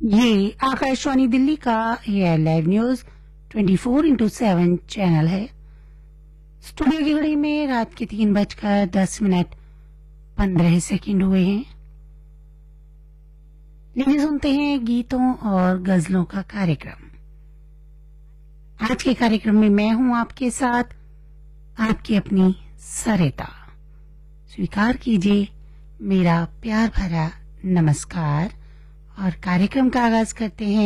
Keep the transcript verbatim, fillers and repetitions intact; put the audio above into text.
ये आकाशवाणी दिल्ली का air live news twenty four into seven channel है। स्टूडियो की घड़ी में रात के तीन बजकर दस मिनट पंद्रह सेकंड हुए हैं। लीजिए सुनते हैं गीतों और गजलों का कार्यक्रम। आज के कार्यक्रम में मैं हूं आपके साथ, आपकी अपनी सरिता। स्वीकार कीजिए मेरा प्यार भरा नमस्कार और कार्यक्रम का आगाज करते हैं